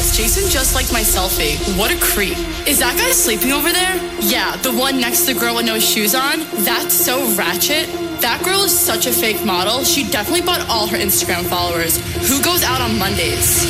this. Jason just liked my selfie. What a creep. Is that guy sleeping over there? Yeah, the one next to the girl with no shoes on. That's so ratchet. That girl is such a fake model. She definitely bought all her Instagram followers. Who goes out on Mondays?